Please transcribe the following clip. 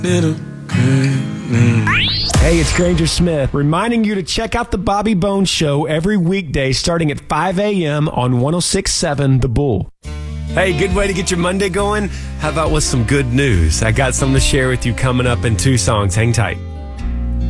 Little Hey, it's Granger Smith, reminding you to check out the Bobby Bones Show every weekday starting at 5 a.m. on 106.7 The Bull. Hey, good way to get your Monday going? How about with some good news? I got something to share with you coming up in 2 songs. Hang tight.